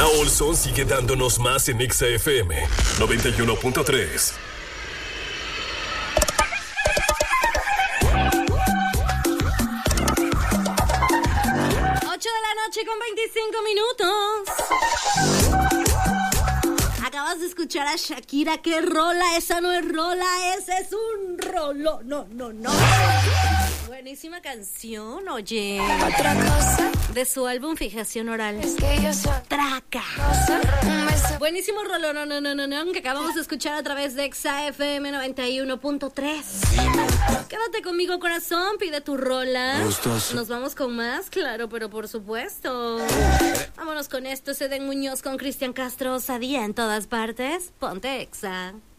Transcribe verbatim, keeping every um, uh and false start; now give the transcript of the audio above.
La Olson sigue dándonos más en Exa F M noventa y uno punto tres. ocho de la noche con veinticinco minutos. Acabas de escuchar a Shakira. ¿Qué rola? Esa no es rola, ese es un rolo. No, no, no. Buenísima canción, oye. Otra cosa de su álbum Fijación Oral. es que yo soy Traca. cosa, un beso. Buenísimo rolo, no, no, no, no, no, que acabamos de escuchar a través de Exa F M noventa y uno punto tres. Quédate conmigo, corazón, pide tu rola. Gustoso. Nos vamos con más, claro, pero por supuesto. Vámonos con esto, Eden Muñoz con Cristian Castro, Sadía en todas partes. Ponte Exa.